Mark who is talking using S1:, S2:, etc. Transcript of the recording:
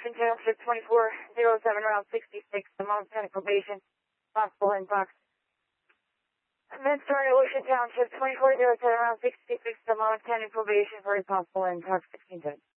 S1: Ocean Township 2407, Route 66, the Montana probation, possible inbox. Mid-Story, Ocean Township 2407, Route 66, the Montana probation for a possible inbox 16 times.